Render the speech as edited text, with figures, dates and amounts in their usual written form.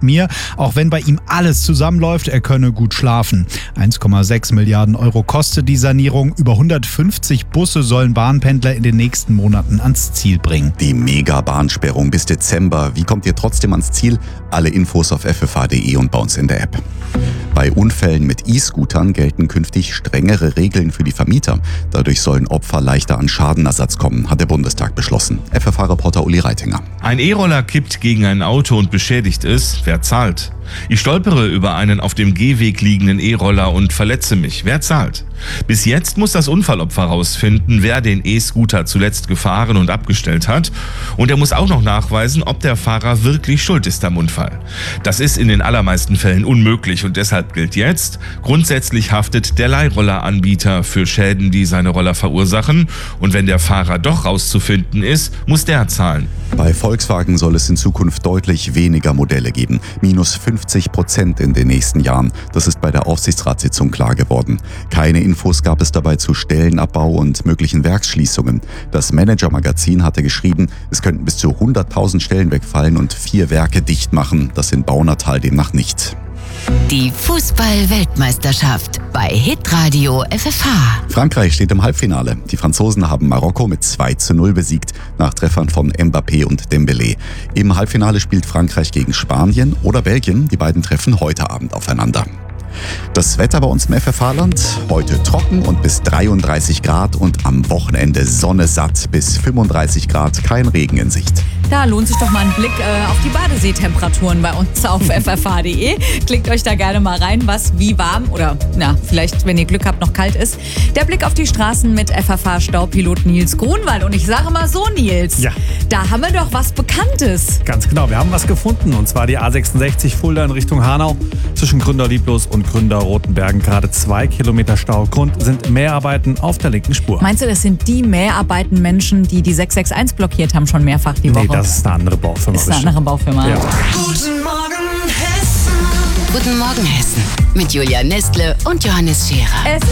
mir, auch wenn bei ihm alles zusammenläuft, er könne gut schlafen. 1,6 Milliarden Euro kostet die Sanierung. Über 150 Busse sollen Bahnpendler in den nächsten Monaten ans Ziel bringen. Die Mega-Bahnsperrung bis Dezember. Wie kommt ihr trotzdem ans Ziel? Alle Infos auf ffh.de und bei uns in der App. Bei Unfällen mit E-Scootern gelten künftig strengere Regeln für die Vermieter. Dadurch sollen Opfer leichter an Schadenersatz kommen, hat der Bundestag beschlossen. FFH-Reporter Uli Reitinger. Ein E-Roller kippt gegen ein Auto und beschädigt es. Wer zahlt? Ich stolpere über einen auf dem Gehweg liegenden E-Roller und verletze mich. Wer zahlt? Bis jetzt muss das Unfallopfer herausfinden, wer den E-Scooter zuletzt gefahren und abgestellt hat. Und er muss auch noch nachweisen, ob der Fahrer wirklich schuld ist am Unfall. Das ist in den allermeisten Fällen unmöglich und deshalb gilt jetzt, grundsätzlich haftet der Leihrolleranbieter für Schäden, die seine Roller verursachen. Und wenn der Fahrer doch rauszufinden ist, muss der zahlen. Bei Volkswagen soll es in Zukunft deutlich weniger Modelle geben. Minus 50% in den nächsten Jahren. Das ist bei der Aufsichtsratssitzung klar geworden. Keine Infos gab es dabei zu Stellenabbau und möglichen Werksschließungen. Das Manager-Magazin hatte geschrieben, es könnten bis zu 100.000 Stellen wegfallen und 4 Werke dicht machen. Das in Baunatal demnach nicht. Die Fußball-Weltmeisterschaft bei Hitradio FFH. Frankreich steht im Halbfinale. Die Franzosen haben Marokko mit 2:0 besiegt, nach Treffern von Mbappé und Dembélé. Im Halbfinale spielt Frankreich gegen Spanien oder Belgien. Die beiden treffen heute Abend aufeinander. Das Wetter bei uns im FFH-Land, heute trocken und bis 33 Grad und am Wochenende Sonne satt bis 35 Grad, kein Regen in Sicht. Da lohnt sich doch mal ein Blick auf die Badeseetemperaturen bei uns auf ffh.de. Klickt euch da gerne mal rein, was wie warm oder vielleicht, wenn ihr Glück habt, noch kalt ist. Der Blick auf die Straßen mit FFH-Staupilot Nils Grunwald. Und ich sage mal so, Nils, ja, da haben wir doch was Bekanntes. Ganz genau, wir haben was gefunden und zwar die A66 Fulda in Richtung Hanau. Zwischen Gründer Lieblos und Gründer Rotenbergen gerade 2 Kilometer Stau. Grund sind Mäharbeiten auf der linken Spur. Meinst du, das sind die Mäharbeiten-Menschen, die 661 blockiert haben, schon mehrfach die Woche? Nee, das ist eine andere Baufirma. Ist eine andere Baufirma. Ja. Guten Morgen Hessen. Guten Morgen Hessen. Mit Julia Nestle und Johannes Scherer.